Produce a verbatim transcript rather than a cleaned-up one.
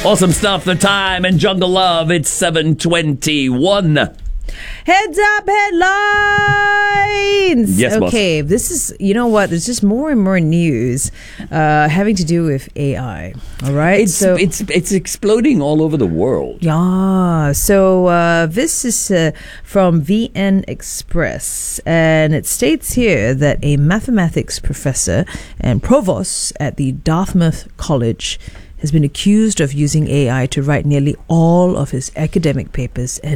Awesome stuff. The time and Jungle Love. It's seven twenty-one. Heads up, headlines. Yes, boss. Okay, this is, you know what? There's just more and more news uh, having to do with A I. All right, It's so it's it's exploding all over the world. yeah. So uh, this is uh, from V N Express, and it states here that a mathematics professor and provost at the Dartmouth College has been accused of using A I to write nearly all of his academic papers and